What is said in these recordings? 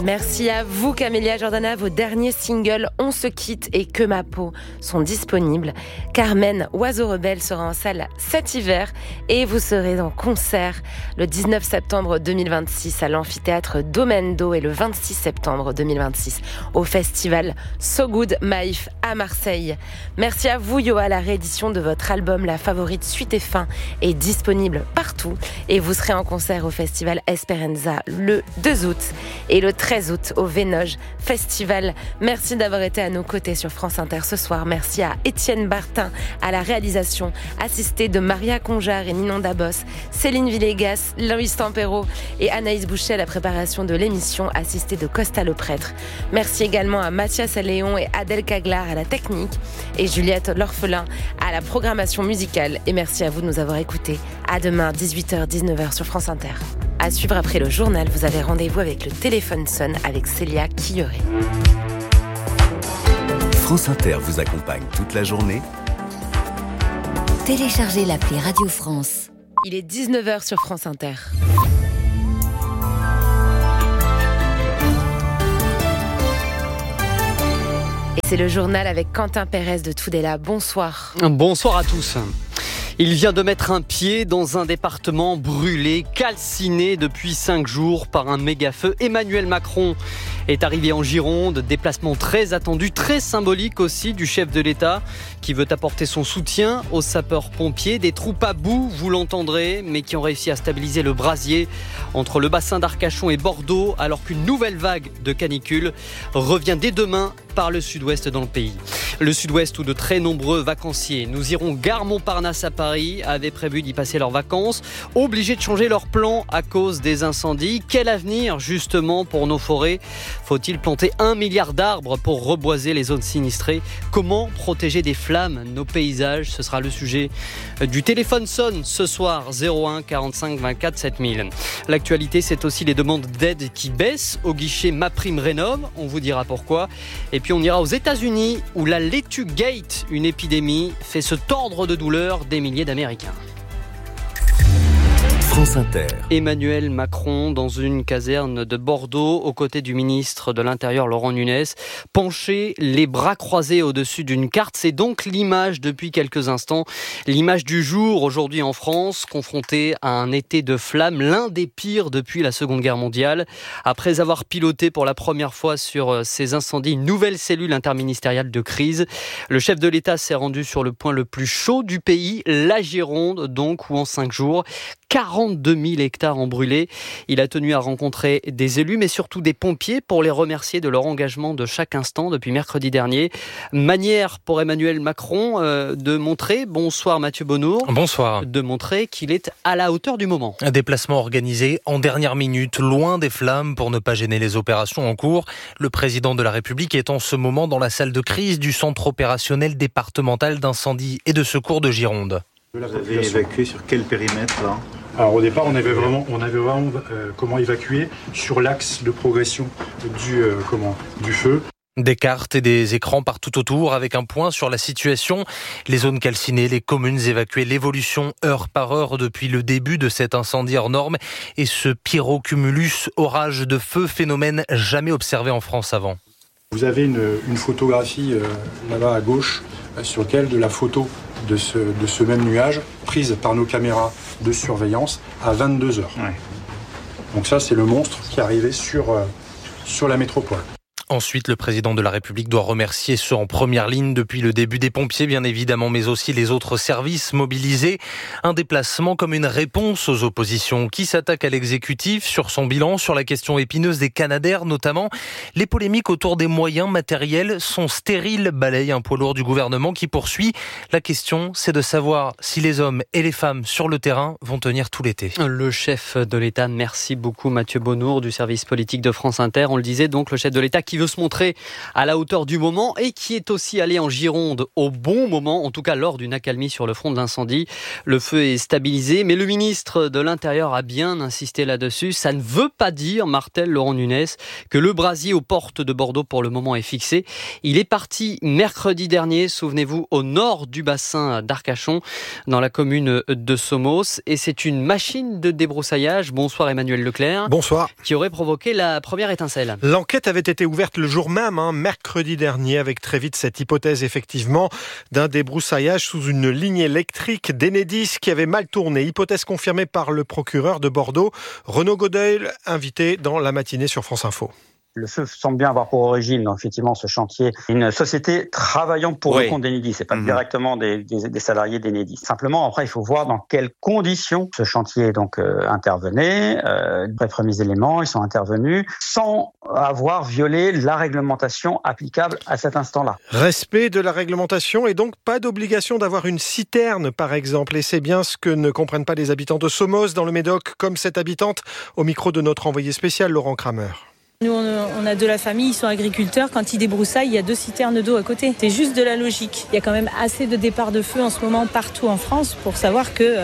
Merci à vous Camélia Jordana, vos derniers singles On se quitte et Que ma peau sont disponibles. Carmen, Oiseau rebelle sera en salle cet hiver et vous serez en concert le 19 septembre 2026 à l'amphithéâtre Domendo et le 26 septembre 2026 au festival So Good Maïf à Marseille. Merci à vous Yoa, la réédition de votre album La Favorite Suite et Fin est disponible partout et vous serez en concert au festival Esperanza le 2 août et le 13 août au Vénoge Festival. Merci d'avoir été à nos côtés sur France Inter ce soir. Merci à Étienne Bartin à la réalisation, assisté de Maria Conjar et Ninon Dabos, Céline Villegas, Loïs Tempero et Anaïs Boucher à la préparation de l'émission, assistée de Costa le Prêtre. Merci également à Mathias Léon et Adèle Caglar à la technique et Juliette L'Orphelin à la programmation musicale. Et merci à vous de nous avoir écoutés. À demain, 18h-19h sur France Inter. À suivre après le journal, vous avez rendez-vous avec le téléphone sonne avec Célia Quilleré. France Inter vous accompagne toute la journée. Téléchargez l'appli Radio France. Il est 19h sur France Inter. Et c'est le journal avec Quentin Pérez de Tudela. Bonsoir. Bonsoir à tous. Il vient de mettre un pied dans un département brûlé, calciné depuis 5 jours par un méga-feu. Emmanuel Macron est arrivé en Gironde, déplacement très attendu, très symbolique aussi du chef de l'État qui veut apporter son soutien aux sapeurs-pompiers. Des troupes à bout, vous l'entendrez, mais qui ont réussi à stabiliser le brasier entre le bassin d'Arcachon et Bordeaux, alors qu'une nouvelle vague de canicule revient dès demain par le sud-ouest dans le pays. Le sud-ouest où de très nombreux vacanciers, nous irons gare Montparnasse à Paris, avaient prévu d'y passer leurs vacances, obligés de changer leur plan à cause des incendies. Quel avenir justement pour nos forêts ? Faut-il planter 1 milliard d'arbres pour reboiser les zones sinistrées ? Comment protéger des flammes nos paysages ? Ce sera le sujet du téléphone sonne ce soir, 01 45 24 7000. L'actualité, c'est aussi les demandes d'aide qui baissent au guichet MaPrimeRénov', on vous dira pourquoi. Et puis on ira aux États-Unis où la laitue Gate, une épidémie, fait se tordre de douleur des milliers d'Américains. France Inter. Emmanuel Macron dans une caserne de Bordeaux aux côtés du ministre de l'Intérieur Laurent Nunez, penché, les bras croisés au-dessus d'une carte. C'est donc l'image depuis quelques instants, l'image du jour aujourd'hui en France, confronté à un été de flammes, l'un des pires depuis la Seconde Guerre mondiale. Après avoir piloté pour la première fois sur ces incendies une nouvelle cellule interministérielle de crise, le chef de l'État s'est rendu sur le point le plus chaud du pays, la Gironde donc, où en 5 jours, 42 000 hectares ont brûlé. Il a tenu à rencontrer des élus, mais surtout des pompiers pour les remercier de leur engagement de chaque instant depuis mercredi dernier. Manière pour Emmanuel Macron de montrer, bonsoir Mathieu Bonnour, bonsoir, de montrer qu'il est à la hauteur du moment. Un déplacement organisé en dernière minute, loin des flammes pour ne pas gêner les opérations en cours. Le président de la République est en ce moment dans la salle de crise du centre opérationnel départemental d'incendie et de secours de Gironde. Vous avez évacué sur quel périmètre là ? Alors au départ, on avait vraiment comment évacuer sur l'axe de progression du feu. Des cartes et des écrans partout autour avec un point sur la situation. Les zones calcinées, les communes évacuées, l'évolution heure par heure depuis le début de cet incendie hors norme et ce pyrocumulus, orage de feu, phénomène jamais observé en France avant. Vous avez une photographie là-bas à gauche sur laquelle de la photo de ce même nuage prise par nos caméras de surveillance à 22h. Ouais. Donc ça, c'est le monstre qui est arrivé sur la métropole. Ensuite, le président de la République doit remercier ceux en première ligne depuis le début des pompiers, bien évidemment, mais aussi les autres services mobilisés. Un déplacement comme une réponse aux oppositions qui s'attaquent à l'exécutif sur son bilan, sur la question épineuse des Canadair notamment. Les polémiques autour des moyens matériels sont stériles, balaye un poids lourd du gouvernement qui poursuit. La question, c'est de savoir si les hommes et les femmes sur le terrain vont tenir tout l'été. Le chef de l'État, merci beaucoup Mathieu Bonnour du service politique de France Inter. On le disait donc, le chef de l'État qui qui veut se montrer à la hauteur du moment et qui est aussi allé en Gironde au bon moment, en tout cas lors d'une accalmie sur le front de l'incendie. Le feu est stabilisé, mais le ministre de l'Intérieur a bien insisté là-dessus. Ça ne veut pas dire, martèle Laurent Nunez, que le brasier aux portes de Bordeaux pour le moment est fixé. Il est parti mercredi dernier, souvenez-vous, au nord du bassin d'Arcachon, dans la commune de Somos, et c'est une machine de débroussaillage. Bonsoir Emmanuel Leclerc. Bonsoir. Qui aurait provoqué la première étincelle. L'enquête avait été ouverte le jour même, mercredi dernier, avec très vite cette hypothèse effectivement d'un débroussaillage sous une ligne électrique d'Enedis qui avait mal tourné. Hypothèse confirmée par le procureur de Bordeaux, Renaud Godel, invité dans la matinée sur France Info. Le feu semble bien avoir pour origine, effectivement, ce chantier, une société travaillant pour le compte d'Enedis. C'est pas directement des salariés d'Enedis. Simplement, après, il faut voir dans quelles conditions ce chantier intervenait. Les premiers éléments, ils sont intervenus sans avoir violé la réglementation applicable à cet instant-là. Respect de la réglementation et donc pas d'obligation d'avoir une citerne, par exemple. Et c'est bien ce que ne comprennent pas les habitants de Somos dans le Médoc, comme cette habitante au micro de notre envoyé spécial Laurent Kramer. Nous, on a de la famille, ils sont agriculteurs. Quand ils débroussaillent, il y a 2 citernes d'eau à côté. C'est juste de la logique. Il y a quand même assez de départs de feu en ce moment partout en France pour savoir que,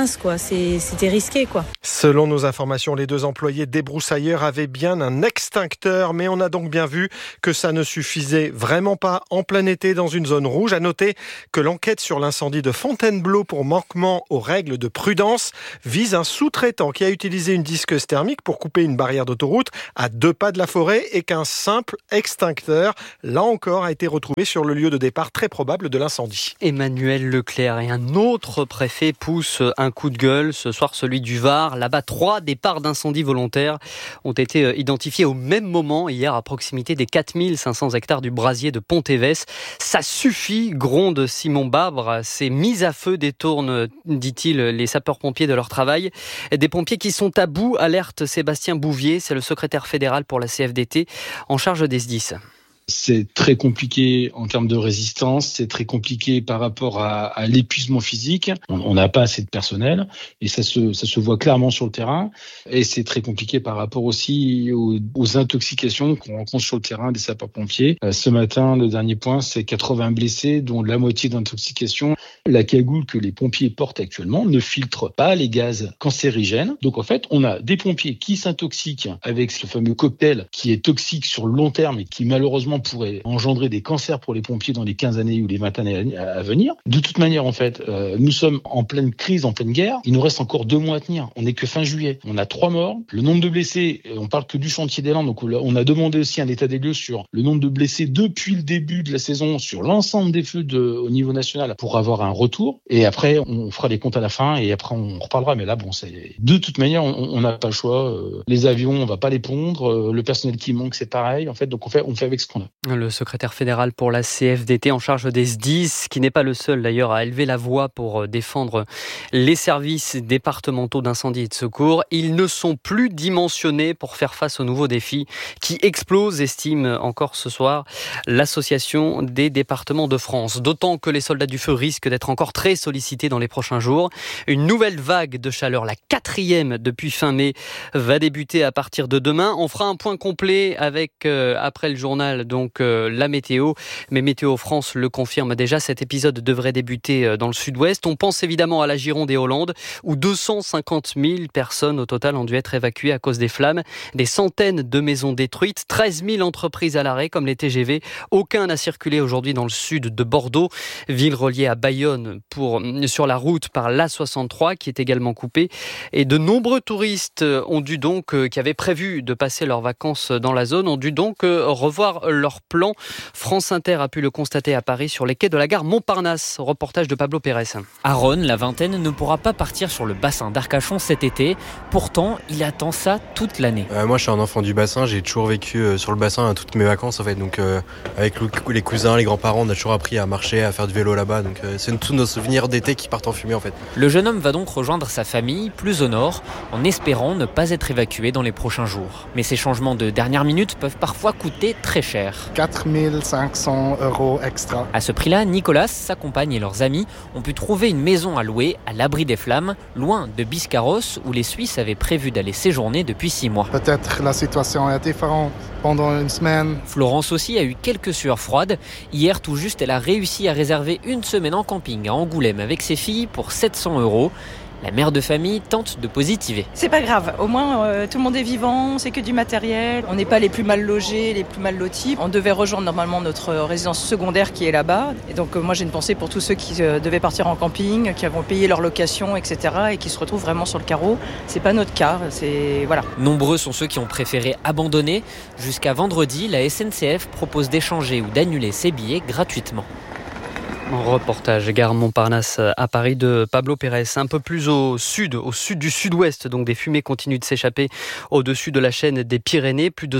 c'était risqué, quoi. Selon nos informations, les 2 employés débroussailleurs avaient bien un extincteur, mais on a donc bien vu que ça ne suffisait vraiment pas en plein été dans une zone rouge. À noter que l'enquête sur l'incendie de Fontainebleau pour manquement aux règles de prudence vise un sous-traitant qui a utilisé une disqueuse thermique pour couper une barrière d'autoroute à 2 pas de la forêt et qu'un simple extincteur, là encore, a été retrouvé sur le lieu de départ très probable de l'incendie. Emmanuel Leclerc et un autre préfet poussent un coup de gueule, ce soir celui du Var. Là-bas, 3 départs d'incendie volontaires ont été identifiés au même moment hier à proximité des 4500 hectares du brasier de Pont-Évès. Ça suffit, gronde Simon Babre. Ces mises à feu détournent, dit-il, les sapeurs-pompiers de leur travail. Des pompiers qui sont à bout, alerte Sébastien Bouvier, c'est le secrétaire fédéral pour la CFDT en charge des SDIS. C'est très compliqué en termes de résistance, c'est très compliqué par rapport à l'épuisement physique. On n'a pas assez de personnel et ça se voit clairement sur le terrain. Et c'est très compliqué par rapport aussi aux intoxications qu'on rencontre sur le terrain des sapeurs-pompiers. Ce matin, le dernier point, c'est 80 blessés, dont la moitié d'intoxication. La cagoule que les pompiers portent actuellement ne filtre pas les gaz cancérigènes. Donc en fait, on a des pompiers qui s'intoxiquent avec ce fameux cocktail qui est toxique sur le long terme et qui malheureusement pourrait engendrer des cancers pour les pompiers dans les 15 années ou les 20 années à venir. De toute manière, en fait, nous sommes en pleine crise, en pleine guerre. Il nous reste encore 2 mois à tenir. On n'est que fin juillet. On a 3 morts. Le nombre de blessés, on parle que du chantier des Landes. Donc on a demandé aussi un état des lieux sur le nombre de blessés depuis le début de la saison sur l'ensemble des feux au niveau national pour avoir un retour. Et après, on fera les comptes à la fin et après on reparlera. Mais là, de toute manière, on n'a pas le choix. Les avions, on va pas les pondre. Le personnel qui manque, c'est pareil. En fait, donc on fait avec ce qu'on a. Le secrétaire fédéral pour la CFDT en charge des SDIS, qui n'est pas le seul d'ailleurs à élever la voix pour défendre les services départementaux d'incendie et de secours. Ils ne sont plus dimensionnés pour faire face aux nouveaux défis qui explosent, estime encore ce soir l'Association des départements de France. D'autant que les soldats du feu risquent d'être encore très sollicités dans les prochains jours. Une nouvelle vague de chaleur, la 4e depuis fin mai, va débuter à partir de demain. On fera un point complet avec, après le journal, la météo. Mais Météo France le confirme déjà, cet épisode devrait débuter dans le sud-ouest. On pense évidemment à la Gironde et Hollande, où 250 000 personnes au total ont dû être évacuées à cause des flammes. Des centaines de maisons détruites, 13 000 entreprises à l'arrêt, comme les TGV. Aucun n'a circulé aujourd'hui dans le sud de Bordeaux, ville reliée à Bayonne sur la route par l'A63, qui est également coupée. Et de nombreux touristes qui avaient prévu de passer leurs vacances dans la zone, ont dû donc revoir leur plan. France Inter a pu le constater à Paris sur les quais de la gare Montparnasse. Reportage de Pablo Pérez. À Rhône, la vingtaine ne pourra pas partir sur le bassin d'Arcachon cet été. Pourtant, il attend ça toute l'année. Moi, je suis un enfant du bassin. J'ai toujours vécu sur le bassin toutes mes vacances en fait. Donc, avec les cousins, les grands-parents, on a toujours appris à marcher, à faire du vélo là-bas. Donc, c'est tous nos souvenirs d'été qui partent en fumée en fait. Le jeune homme va donc rejoindre sa famille plus au nord, en espérant ne pas être évacué dans les prochains jours. Mais ces changements de dernière minute peuvent parfois coûter très cher. 4 500 € extra. À ce prix-là, Nicolas, sa compagne et leurs amis ont pu trouver une maison à louer à l'abri des flammes, loin de Biscarrosse, où les Suisses avaient prévu d'aller séjourner depuis 6 mois. Peut-être la situation est différente pendant une semaine. Florence aussi a eu quelques sueurs froides. Hier, tout juste, elle a réussi à réserver une semaine en camping à Angoulême avec ses filles pour 700 €. La mère de famille tente de positiver. C'est pas grave, au moins tout le monde est vivant, c'est que du matériel. On n'est pas les plus mal logés, les plus mal lotis. On devait rejoindre normalement notre résidence secondaire qui est là-bas. Et donc moi j'ai une pensée pour tous ceux qui devaient partir en camping, qui avont payé leur location, etc. et qui se retrouvent vraiment sur le carreau. C'est pas notre cas, voilà. Nombreux sont ceux qui ont préféré abandonner. Jusqu'à vendredi, la SNCF propose d'échanger ou d'annuler ses billets gratuitement. Reportage gare Montparnasse à Paris de Pablo Pérez. Un peu plus au sud du sud-ouest, donc des fumées continuent de s'échapper au-dessus de la chaîne des Pyrénées. Plus de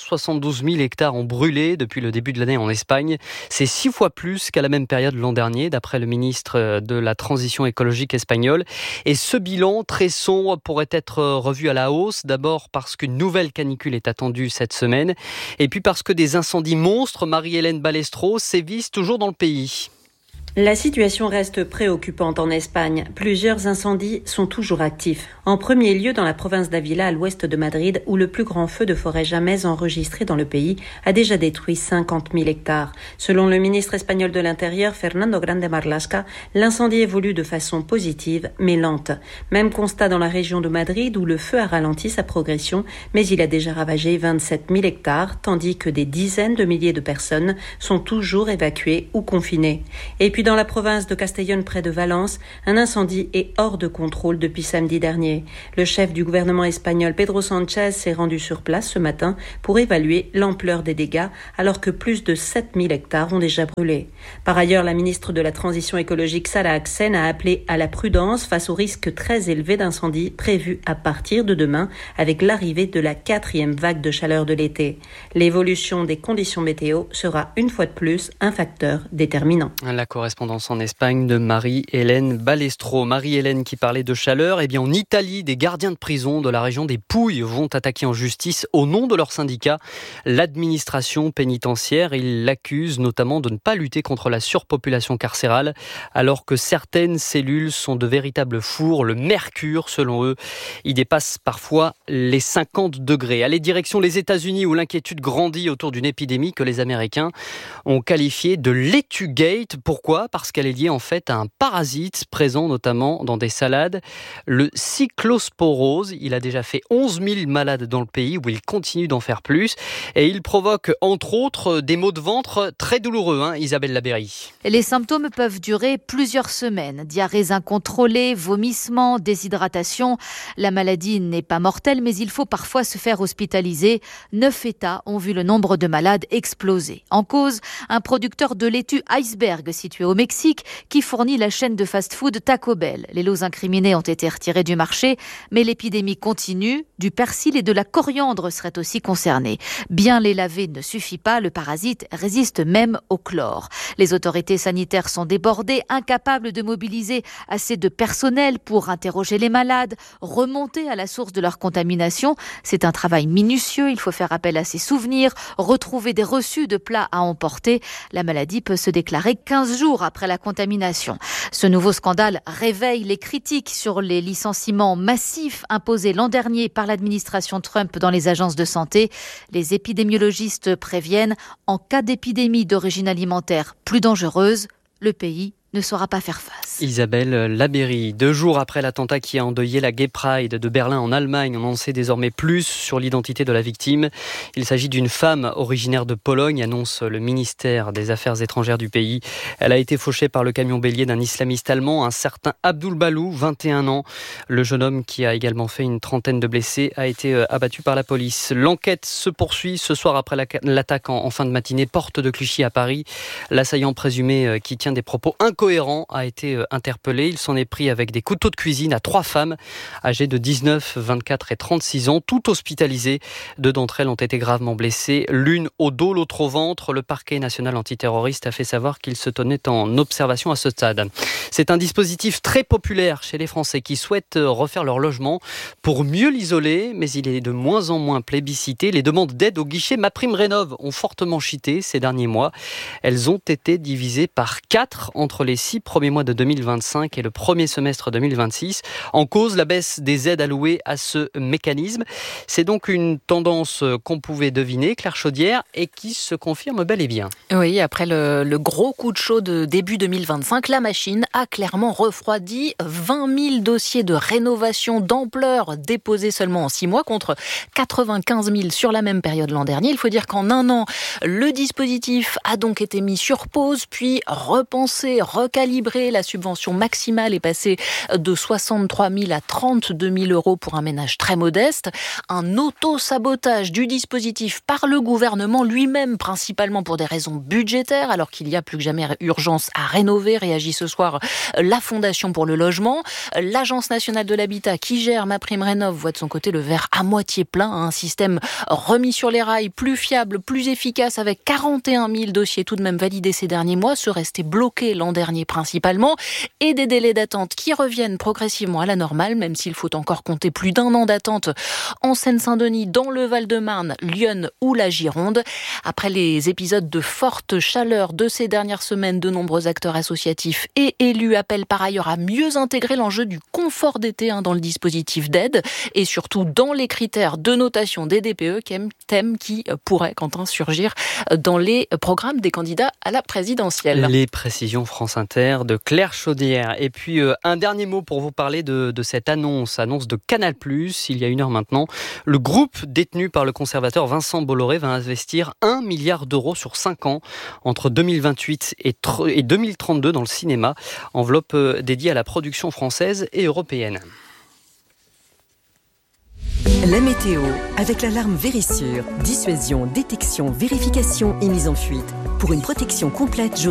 172 000 hectares ont brûlé depuis le début de l'année en Espagne. C'est 6 fois plus qu'à la même période l'an dernier, d'après le ministre de la Transition écologique espagnol. Et ce bilan très sombre pourrait être revu à la hausse. D'abord parce qu'une nouvelle canicule est attendue cette semaine. Et puis parce que des incendies monstres, Marie-Hélène Balestro, sévissent toujours dans le pays. La situation reste préoccupante en Espagne. Plusieurs incendies sont toujours actifs. En premier lieu dans la province d'Ávila, à l'ouest de Madrid, où le plus grand feu de forêt jamais enregistré dans le pays a déjà détruit 50 000 hectares. Selon le ministre espagnol de l'Intérieur, Fernando Grande Marlaska, l'incendie évolue de façon positive, mais lente. Même constat dans la région de Madrid, où le feu a ralenti sa progression, mais il a déjà ravagé 27 000 hectares, tandis que des dizaines de milliers de personnes sont toujours évacuées ou confinées. Et puis dans la province de Castellón, près de Valence, un incendie est hors de contrôle depuis samedi dernier. Le chef du gouvernement espagnol, Pedro Sánchez, s'est rendu sur place ce matin pour évaluer l'ampleur des dégâts, alors que plus de 7000 hectares ont déjà brûlé. Par ailleurs, la ministre de la Transition écologique, Sara Axén, a appelé à la prudence face au risque très élevé d'incendie prévu à partir de demain, avec l'arrivée de la 4e vague de chaleur de l'été. L'évolution des conditions météo sera une fois de plus un facteur déterminant. La correspondance en Espagne de Marie-Hélène Balestro. Marie-Hélène qui parlait de chaleur. Eh bien, en Italie, des gardiens de prison de la région des Pouilles vont attaquer en justice au nom de leur syndicat l'administration pénitentiaire. Ils l'accusent notamment de ne pas lutter contre la surpopulation carcérale, alors que certaines cellules sont de véritables fours. Le mercure, selon eux, y dépasse parfois les 50 degrés. Allez, direction les États-Unis, où l'inquiétude grandit autour d'une épidémie que les Américains ont qualifiée de Letugate. Pourquoi ? Parce qu'elle est liée en fait à un parasite présent notamment dans des salades, le cyclosporose. Il a déjà fait 11 000 malades dans le pays, où il continue d'en faire plus. Et il provoque entre autres des maux de ventre très douloureux, Isabelle Labéry. Les symptômes peuvent durer plusieurs semaines. Diarrhées incontrôlées, vomissements, déshydratation. La maladie n'est pas mortelle, mais il faut parfois se faire hospitaliser. 9 États ont vu le nombre de malades exploser. En cause, un producteur de laitue Iceberg situé au Mexique qui fournit la chaîne de fast-food Taco Bell. Les lots incriminés ont été retirés du marché, mais l'épidémie continue. Du persil et de la coriandre seraient aussi concernés. Bien les laver ne suffit pas, le parasite résiste même au chlore. Les autorités sanitaires sont débordées, incapables de mobiliser assez de personnel pour interroger les malades, remonter à la source de leur contamination. C'est un travail minutieux, il faut faire appel à ses souvenirs, retrouver des reçus de plats à emporter. La maladie peut se déclarer 15 jours après la contamination. Ce nouveau scandale réveille les critiques sur les licenciements massifs imposés l'an dernier par l'administration Trump dans les agences de santé. Les épidémiologistes préviennent, en cas d'épidémie d'origine alimentaire plus dangereuse, le pays ne saura pas faire face. Isabelle Labéry. 2 jours après l'attentat qui a endeuillé la Gay Pride de Berlin en Allemagne, on en sait désormais plus sur l'identité de la victime. Il s'agit d'une femme originaire de Pologne, annonce le ministère des Affaires étrangères du pays. Elle a été fauchée par le camion bélier d'un islamiste allemand, un certain Abdul Balou, 21 ans. Le jeune homme, qui a également fait une trentaine de blessés, a été abattu par la police. L'enquête se poursuit ce soir après l'attaque en fin de matinée, porte de Clichy à Paris. L'assaillant présumé qui tient des propos incohérent a été interpellé. Il s'en est pris avec des couteaux de cuisine à 3 femmes âgées de 19, 24 et 36 ans, toutes hospitalisées. 2 d'entre elles ont été gravement blessées, l'une au dos, l'autre au ventre. Le parquet national antiterroriste a fait savoir qu'il se tenait en observation à ce stade. C'est un dispositif très populaire chez les Français qui souhaitent refaire leur logement pour mieux l'isoler, mais il est de moins en moins plébiscité. Les demandes d'aide au guichet MaPrimeRénov' ont fortement chuté ces derniers mois. Elles ont été divisées par 4 entre les les 6 premiers mois de 2025 et le premier semestre 2026. En cause, la baisse des aides allouées à ce mécanisme. C'est donc une tendance qu'on pouvait deviner, Claire Chaudière, et qui se confirme bel et bien. Oui, après le gros coup de chaud de début 2025, la machine a clairement refroidi. 20 000 dossiers de rénovation d'ampleur déposés seulement en 6 mois contre 95 000 sur la même période l'an dernier. Il faut dire qu'en un an, le dispositif a donc été mis sur pause, puis repensé, recalibré. La subvention maximale est passée de 63 000 à 32 000 euros pour un ménage très modeste. Un auto-sabotage du dispositif par le gouvernement lui-même, principalement pour des raisons budgétaires, alors qu'il y a plus que jamais urgence à rénover, réagit ce soir la Fondation pour le logement. L'Agence nationale de l'habitat qui gère MaPrimeRénov' voit de son côté le verre à moitié plein, un système remis sur les rails, plus fiable, plus efficace, avec 41 000 dossiers tout de même validés ces derniers mois, se restaient bloqués l'an dernier principalement, et des délais d'attente qui reviennent progressivement à la normale, même s'il faut encore compter plus d'1 an d'attente en Seine-Saint-Denis, dans le Val-de-Marne, Lyon ou la Gironde. Après les épisodes de forte chaleur de ces dernières semaines, de nombreux acteurs associatifs et élus appellent par ailleurs à mieux intégrer l'enjeu du confort d'été dans le dispositif d'aide et surtout dans les critères de notation des DPE, thème qui pourrait, Quentin, surgir dans les programmes des candidats à la présidentielle. Les précisions France Inter de Claire Chaudière. Et puis un dernier mot pour vous parler de cette annonce de Canal+. Il y a 1 heure maintenant, le groupe détenu par le conservateur Vincent Bolloré va investir 1 milliard d'euros sur 5 ans entre 2028 et 2032 dans le cinéma, enveloppe dédiée à la production française et européenne. La météo, avec l'alarme Vérissure. Dissuasion, détection, vérification et mise en fuite. Pour une protection complète,